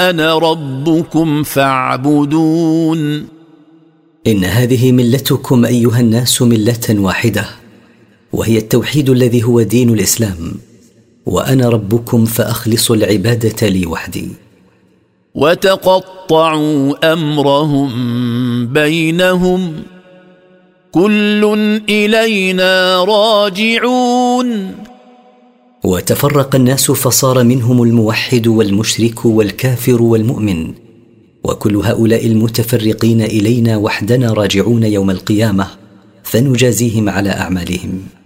أنا ربكم فاعبدون. إن هذه ملتكم أيها الناس ملة واحدة، وهي التوحيد الذي هو دين الإسلام، وأنا ربكم فأخلصوا العبادة لي وحدي. وتقطعوا أمرهم بينهم كل إلينا راجعون. وتفرق الناس فصار منهم الموحد والمشرك والكافر والمؤمن، وكل هؤلاء المتفرقين إلينا وحدنا راجعون يوم القيامة، فنجازيهم على أعمالهم.